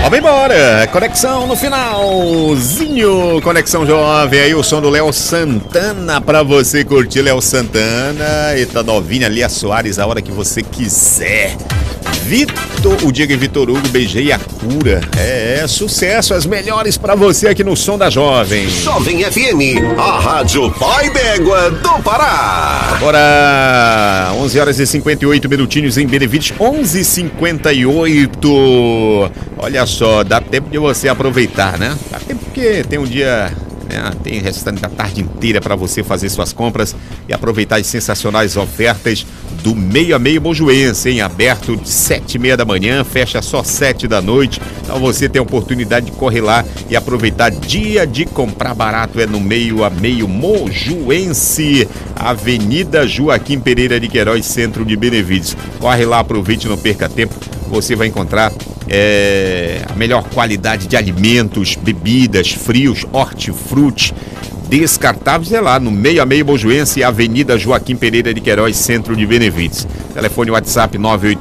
Vamos embora, conexão no finalzinho, conexão jovem, aí o som do Léo Santana pra você curtir. Léo Santana e tá novinha ali a Soares a hora que você quiser. O Diego e Vitor Hugo, Beijei a Cura. Sucesso, as melhores pra você aqui no Som da Jovem. Jovem FM, a rádio pai d'égua do Pará. Agora, 11 horas e 58 minutinhos em Benevides, 11h58. Olha só, dá tempo de você aproveitar, né? Dá tempo porque tem um dia... tem restante da tarde inteira para você fazer suas compras e aproveitar as sensacionais ofertas do Meio a Meio Mojuense, hein? Aberto de 7h30 da manhã, fecha só 7 da noite. Então você tem a oportunidade de correr lá e aproveitar. Dia de comprar barato é no Meio a Meio Mojuense, Avenida Joaquim Pereira de Queiroz, centro de Benevides. Corre lá, aproveite, não perca tempo. Você vai encontrar a melhor qualidade de alimentos, bebidas, frios, hortifruti, descartáveis, lá no Meio a Meio Mojuense, Avenida Joaquim Pereira de Queiroz, centro de Benevides. Telefone WhatsApp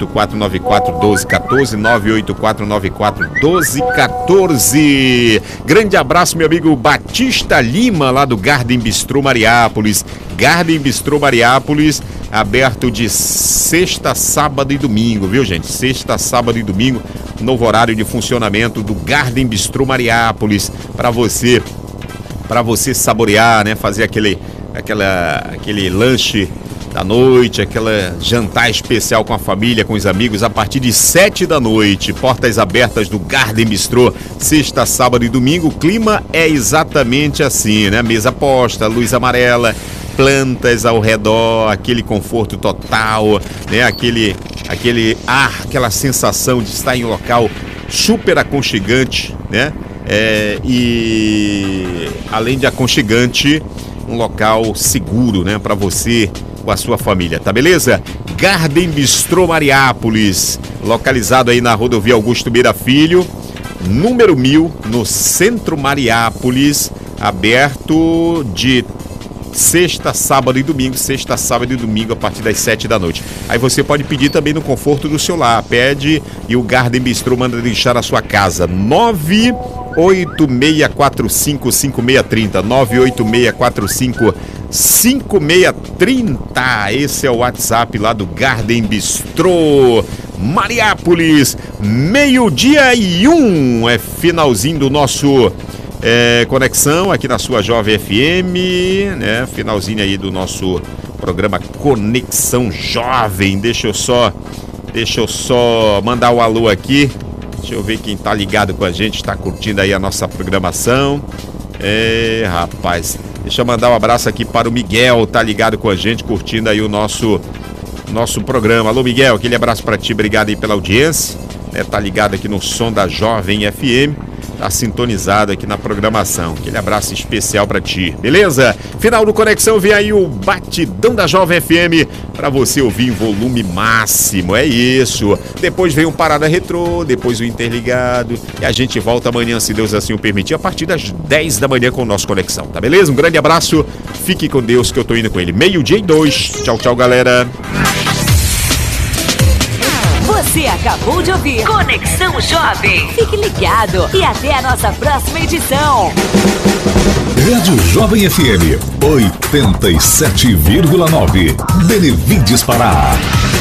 984-94-1214, 984-94-1214. Grande abraço, meu amigo Batista Lima, lá do Garden Bistrô Mariápolis. Garden Bistrô Mariápolis, aberto de sexta, sábado e domingo, viu, gente? Sexta, sábado e domingo, novo horário de funcionamento do Garden Bistrô Mariápolis, para você saborear, né? Fazer aquele lanche da noite, aquela jantar especial com a família, com os amigos, a partir de 7 da noite. Portas abertas do Garden Bistrô, sexta, sábado e domingo. O clima é exatamente assim, né? Mesa posta, luz amarela, plantas ao redor, aquele conforto total, né? Aquela sensação de estar em um local super aconchegante, né? E além de aconchegante, um local seguro, né? Para você com a sua família, tá beleza? Garden Bistrô Mariápolis, localizado aí na rodovia Augusto Beira Filho, número 1000, no centro Mariápolis, aberto de sexta, sábado e domingo, a partir das 7 da noite. Aí você pode pedir também no conforto do seu lar, pede e o Garden Bistrô manda deixar a sua casa. 986455630, 986455630. Esse é o WhatsApp lá do Garden Bistrô Mariápolis. 12:01, finalzinho do nosso conexão aqui na sua Jovem FM, né? Finalzinho aí do nosso programa Conexão Jovem. Deixa eu só mandar o alô aqui. Deixa eu ver quem tá ligado com a gente, tá curtindo aí a nossa programação. Rapaz, deixa eu mandar um abraço aqui para o Miguel, tá ligado com a gente, curtindo aí o nosso programa. Alô, Miguel, aquele abraço para ti, obrigado aí pela audiência, né? Tá ligado aqui no som da Jovem FM, tá sintonizado aqui na programação. Aquele abraço especial pra ti, beleza? Final do Conexão, vem aí o batidão da Jovem FM pra você ouvir em volume máximo, é isso. Depois vem um Parada Retrô, depois o Interligado, e a gente volta amanhã, se Deus assim o permitir, a partir das 10 da manhã com o nosso Conexão, tá beleza? Um grande abraço, fique com Deus que eu tô indo com ele. 12:02, tchau, tchau, galera. Você acabou de ouvir Conexão Jovem. Fique ligado e até a nossa próxima edição. Rádio Jovem FM 87,9, Benevides Pará.